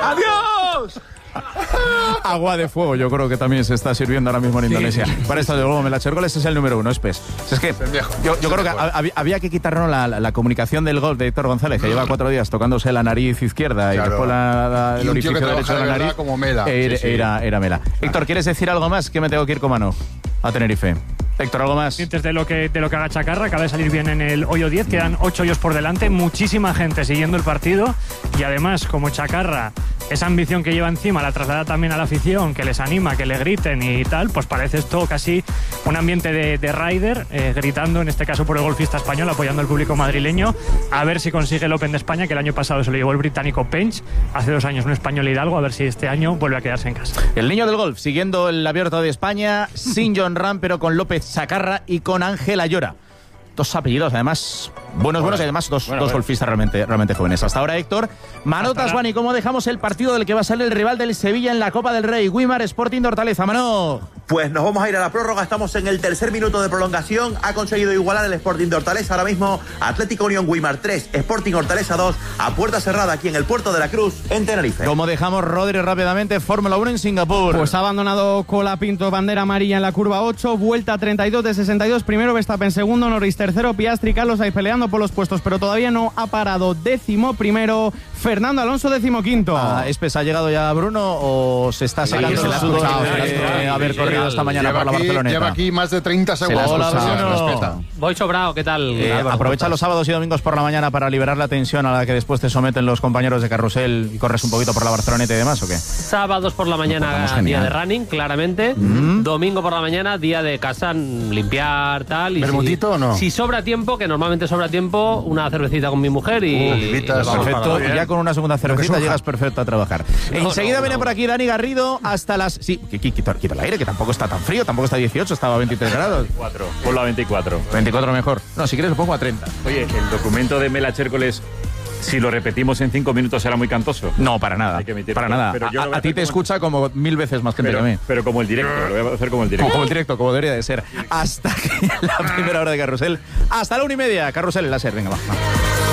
¡Adiós! Agua de fuego, yo creo que también se está sirviendo ahora mismo en Indonesia. Para esto de luego, Melacher es el número 1, es PES. Es que yo creo que había que quitarnos la comunicación del gol de Héctor González, que lleva 4 días tocándose la nariz izquierda y después el orificio derecho de la nariz. Como Mela. Era Mela. Héctor, ¿quieres decir algo más? Que me tengo que ir con Manu a Tenerife. Héctor, ¿algo más? De lo que haga Chacarra, acaba de salir bien en el hoyo 10, quedan 8 hoyos por delante, muchísima gente siguiendo el partido y además, como Chacarra, esa ambición que lleva encima la traslada también a la afición, que les anima, que le griten y tal, pues parece esto casi un ambiente de rider, gritando, en este caso por el golfista español, apoyando al público madrileño, a ver si consigue el Open de España, que el año pasado se lo llevó el británico Pench, hace 2 años un español Hidalgo, a ver si este año vuelve a quedarse en casa. El niño del golf, siguiendo el Abierto de España, sin Jon Rahm, pero con López Chacarra y con Ángel Ayora. 2 apellidos, además, buenos y además dos golfistas realmente jóvenes. Hasta ahora, Héctor. Manotas, Juan, ¿y cómo dejamos el partido del que va a ser el rival del Sevilla en la Copa del Rey? Wimar Sporting de Hortaleza, Mano. Pues nos vamos a ir a la prórroga, estamos en el tercer minuto de prolongación, ha conseguido igualar el Sporting de Hortaleza, ahora mismo Atlético Unión Wimar 3, Sporting Hortaleza 2, a puerta cerrada aquí en el Puerto de la Cruz, en Tenerife. ¿Cómo dejamos, Rodri, rápidamente, Fórmula 1 en Singapur? Pues ha abandonado Colapinto, bandera amarilla en la curva 8, vuelta 32 de 62, primero Verstappen, segundo Norris, tercero Piastri, Carlos Sainz peleando por los puestos, pero todavía no ha parado, 11º Fernando Alonso, 15º. ¿Ha llegado ya Bruno o se está secando el sudor de haber corrido esta mañana por la Barceloneta? Lleva aquí más de 30 segundos. Hola, Bruno. Voy sobrado, ¿qué tal? Aprovecha los sábados y domingos por la mañana para liberar la tensión a la que después te someten los compañeros de carrusel y corres un poquito por la Barceloneta y demás, ¿o qué? Sábados por la mañana, día de running, claramente. Domingo por la mañana, día de casa, limpiar, tal. ¿Bermutito o no? Si sobra tiempo, que normalmente sobra tiempo, una cervecita con mi mujer y perfecto. Y ya con una segunda cervecita llegas perfecto a trabajar. Enseguida viene por aquí Dani Garrido hasta las... Sí, quita el aire, que tampoco está tan frío, tampoco está 18, estaba a 23 grados. 24, ponlo a 24. 24 mejor. No, si quieres lo pongo a 30. Oye, el documento de Mela Chércoles, si lo repetimos en 5 minutos, será muy cantoso. No, para nada. Para nada. Pero a ti te escucha como 1000 veces más gente que a mí. Pero como el directo, lo voy a hacer como el directo. Como el directo, como debería de ser. Hasta que la primera hora de carrusel. Hasta la 1:30. Carrusel en láser, venga, va.